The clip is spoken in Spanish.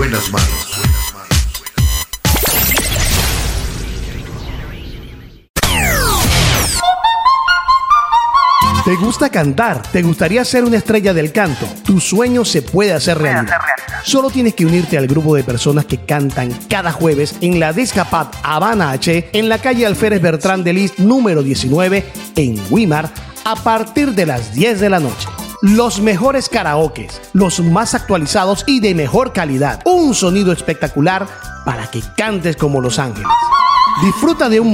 buenas manos. ¿Te gusta cantar? ¿Te gustaría ser una estrella del canto? Tu sueño se puede hacer realidad. Solo tienes que unirte al grupo de personas que cantan cada jueves en la Discapad Habana H, en la calle Alférez Bertrán de Lis, número 19, en Weimar, a partir de las 10 de la noche. Los mejores karaokes, los más actualizados y de mejor calidad. Un sonido espectacular para que cantes como Los Ángeles. Disfruta de un